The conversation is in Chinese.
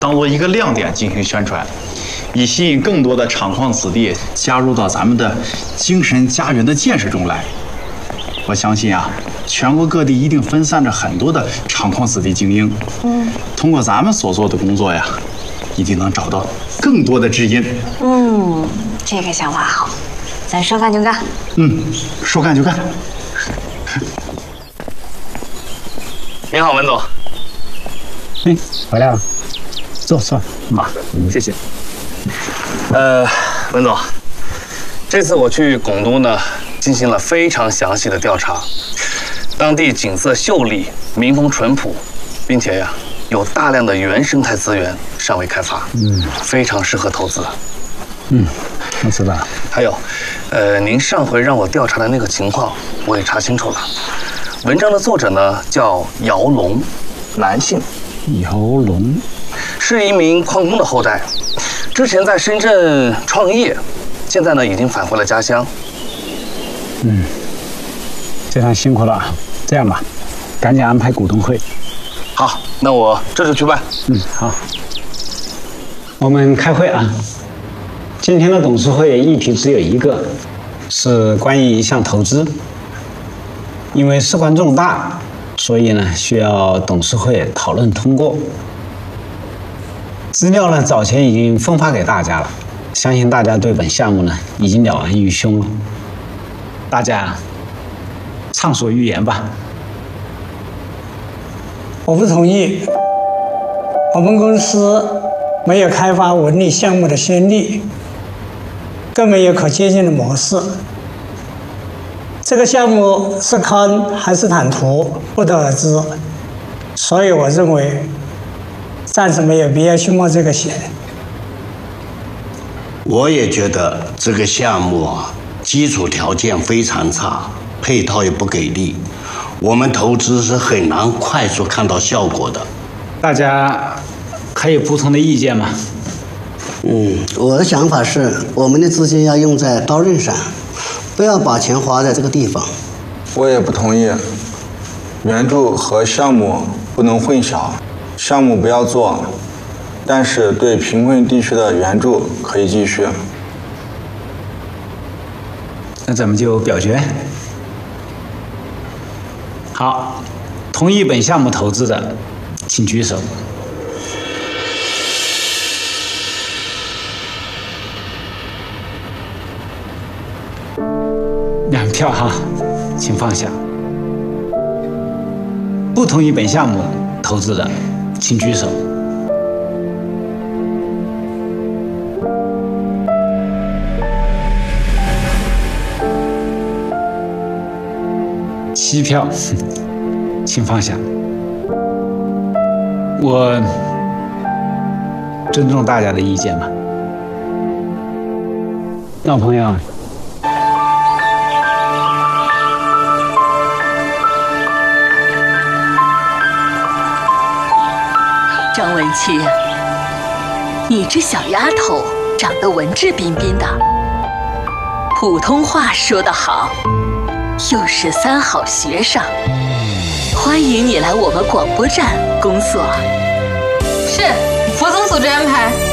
当做一个亮点进行宣传，以吸引更多的厂矿子弟加入到咱们的精神家园的建设中来。我相信啊，全国各地一定分散着很多的厂矿子弟精英。通过咱们所做的工作呀，一定能找到更多的知音。 这个想法好，咱说干就干。 说干就干。 您好，文总。 回来了，坐。 谢谢。文总，这次我去拱都呢，进行了非常详细的调查，当地景色秀丽，民风淳朴，并且呀，有大量的原生态资源尚未开发，非常适合投资。 我知道了。 还有，您上回让我调查的那个情况，我也查清楚了。文章的作者呢叫姚龙，男性， 姚龙是一名矿工的后代，之前在深圳创业，现在呢已经返回了家乡。 非常辛苦了。这样吧，赶紧安排股东会。 好，那我这就去办。 好。我们开会啊。今天的董事会议题只有一个，是关于一项投资。因为事关重大，所以呢需要董事会讨论通过。资料呢早前已经分发给大家了，相信大家对本项目呢已经了然于胸了。大家畅所欲言吧。 我不同意。我们公司没有开发文旅项目的先例，更没有可借鉴的模式。这个项目是坑还是坦途，不得而知。所以我认为，暂时没有必要去冒这个险。 我也觉得这个项目啊，基础条件非常差，配套也不给力，我们投资是很难快速看到效果的。 大家还有不同的意见吗？ 我的想法是，我们的资金要用在刀刃上，不要把钱花在这个地方。 我也不同意，援助和项目不能混淆，项目不要做，但是对贫困地区的援助可以继续。 那咱们就表决。好，同意本项目投资的，请举手。2票哈，请放下。不同意本项目投资的，请举手。7票，请放下。我尊重大家的意见嘛。老朋友。 张文琪，你这小丫头长得文质彬彬的，普通话说得好，又是3好学生，欢迎你来我们广播站工作。 是，副总组织安排。